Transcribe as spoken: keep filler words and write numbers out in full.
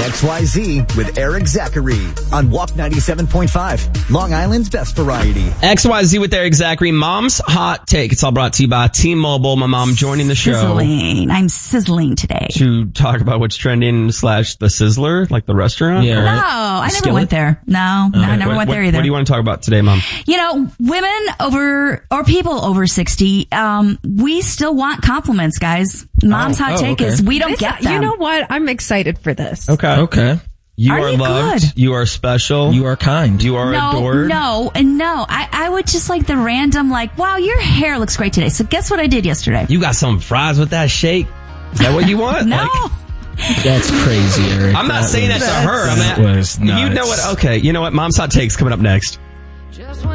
X Y Z with Eric Zachary on W A P ninety-seven point five, Long Island's best variety. X Y Z with Eric Zachary, Mom's Hot Take. It's all brought to you by T-Mobile. My mom joining the show. Sizzling. I'm sizzling today. To talk about what's trending slash the Sizzler, like the restaurant? Yeah, right. No, I never went there. No, no, Okay. I never what, went there what, either. What do you want to talk about today, Mom? You know, women over, or people over sixty, um, we still want compliments, guys. Mom's Oh, hot oh, take okay. is we don't This- get them. You know what? I'm excited for this. Okay. Okay. You Are are, you loved. good? You are special. You are kind. You are no, adored. no, and no. I, I would just like the random, like, wow, your hair looks great today. So guess what I did yesterday? You got some fries with that shake? Is that what you want? No. Like, That's crazy, Eric. I'm not That saying was- that to her. I'm that not, was you know nuts. what? Okay. You know what? Mom's Hot Take's coming up next.